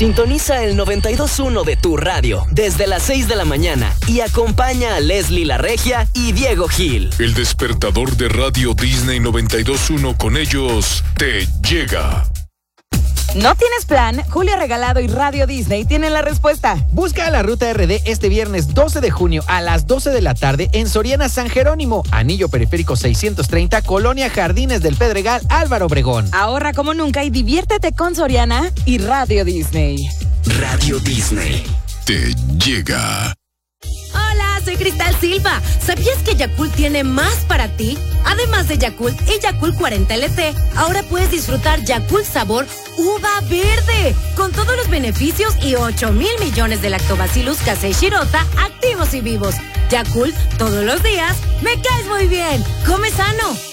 Sintoniza el 92.1 de tu radio desde las 6 de la mañana y acompaña a Leslie La Regia y Diego Gil. El despertador de Radio Disney 92.1 con ellos te llega. ¿No tienes plan? Julio Regalado y Radio Disney tienen la respuesta. Busca la ruta RD este viernes 12 de junio a las 12 de la tarde en Soriana San Jerónimo, Anillo Periférico 630, Colonia Jardines del Pedregal, Álvaro Obregón. Ahorra como nunca y diviértete con Soriana y Radio Disney. Radio Disney te llega. Hola, soy Cristal Silva. ¿Sabías que Yakult tiene más para ti? Además de Yakult y Yakult 40 LT, ahora puedes disfrutar Yakult sabor uva verde, con todos los beneficios y 8,000 millones de lactobacillus casei shirota activos y vivos. Yakult, todos los días, me caes muy bien. Come sano.